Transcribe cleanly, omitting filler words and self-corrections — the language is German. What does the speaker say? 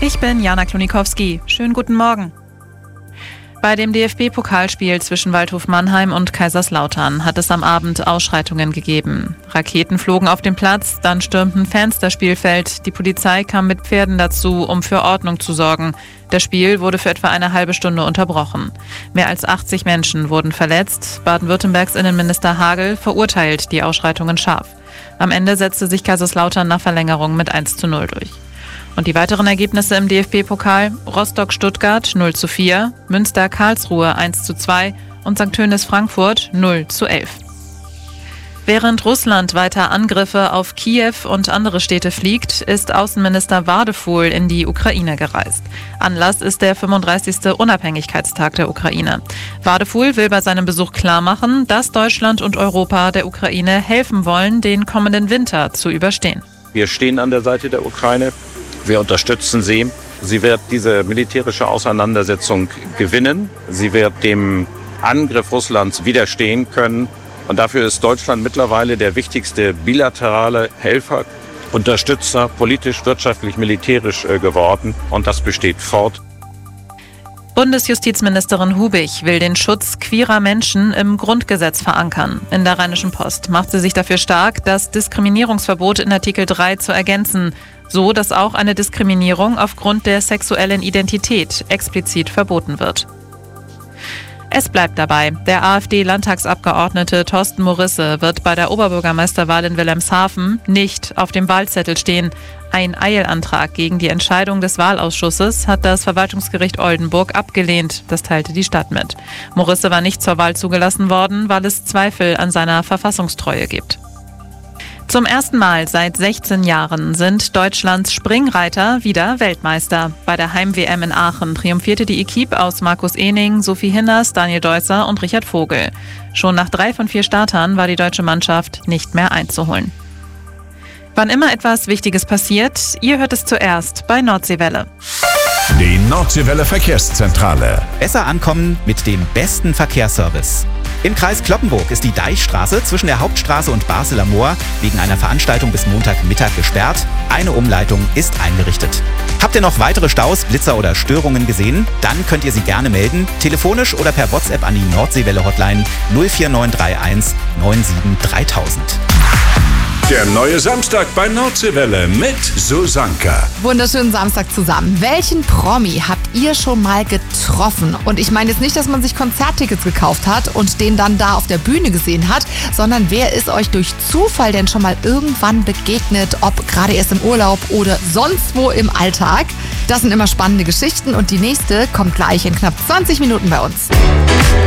Ich bin Jana Klonikowski. Schönen guten Morgen. Bei dem DFB-Pokalspiel zwischen Waldhof Mannheim und Kaiserslautern hat es am Abend Ausschreitungen gegeben. Raketen flogen auf den Platz, dann stürmten Fans das Spielfeld. Die Polizei kam mit Pferden dazu, um für Ordnung zu sorgen. Das Spiel wurde für etwa eine halbe Stunde unterbrochen. Mehr als 80 Menschen wurden verletzt. Baden-Württembergs Innenminister Hagel verurteilt die Ausschreitungen scharf. Am Ende setzte sich Kaiserslautern nach Verlängerung mit 1:0 durch. Und die weiteren Ergebnisse im DFB-Pokal: Rostock-Stuttgart 0:4, Münster-Karlsruhe 1:2 und St. Tönis-Frankfurt 0:11. Während Russland weiter Angriffe auf Kiew und andere Städte fliegt, ist Außenminister Wadefuhl in die Ukraine gereist. Anlass ist der 35. Unabhängigkeitstag der Ukraine. Wadefuhl will bei seinem Besuch klarmachen, dass Deutschland und Europa der Ukraine helfen wollen, den kommenden Winter zu überstehen. Wir stehen an der Seite der Ukraine. Wir unterstützen sie. Sie wird diese militärische Auseinandersetzung gewinnen. Sie wird dem Angriff Russlands widerstehen können. Und dafür ist Deutschland mittlerweile der wichtigste bilaterale Helfer, Unterstützer, politisch, wirtschaftlich, militärisch geworden. Und das besteht fort. Bundesjustizministerin Hubig will den Schutz queerer Menschen im Grundgesetz verankern. In der Rheinischen Post macht sie sich dafür stark, das Diskriminierungsverbot in Artikel 3 zu ergänzen, so dass auch eine Diskriminierung aufgrund der sexuellen Identität explizit verboten wird. Es bleibt dabei. Der AfD-Landtagsabgeordnete Thorsten Morisse wird bei der Oberbürgermeisterwahl in Wilhelmshaven nicht auf dem Wahlzettel stehen. Ein Eilantrag gegen die Entscheidung des Wahlausschusses hat das Verwaltungsgericht Oldenburg abgelehnt. Das teilte die Stadt mit. Morisse war nicht zur Wahl zugelassen worden, weil es Zweifel an seiner Verfassungstreue gibt. Zum ersten Mal seit 16 Jahren sind Deutschlands Springreiter wieder Weltmeister. Bei der Heim-WM in Aachen triumphierte die Equipe aus Markus Ehning, Sophie Hinners, Daniel Deusser und Richard Vogel. Schon nach 3 von 4 Startern war die deutsche Mannschaft nicht mehr einzuholen. Wann immer etwas Wichtiges passiert, ihr hört es zuerst bei Nordseewelle. Die Nordseewelle Verkehrszentrale. Besser ankommen mit dem besten Verkehrsservice. Im Kreis Cloppenburg ist die Deichstraße zwischen der Hauptstraße und Barseler Moor wegen einer Veranstaltung bis Montagmittag gesperrt. Eine Umleitung ist eingerichtet. Habt ihr noch weitere Staus, Blitzer oder Störungen gesehen? Dann könnt ihr sie gerne melden, telefonisch oder per WhatsApp an die Nordseewelle-Hotline 04931 97 3000. Der neue Samstag bei Nordseewelle mit Susanka. Wunderschönen Samstag zusammen. Welchen Promi habt ihr schon mal getroffen? Und ich meine jetzt nicht, dass man sich Konzerttickets gekauft hat und den dann da auf der Bühne gesehen hat, sondern wer ist euch durch Zufall denn schon mal irgendwann begegnet, ob gerade erst im Urlaub oder sonst wo im Alltag? Das sind immer spannende Geschichten und die nächste kommt gleich in knapp 20 Minuten bei uns.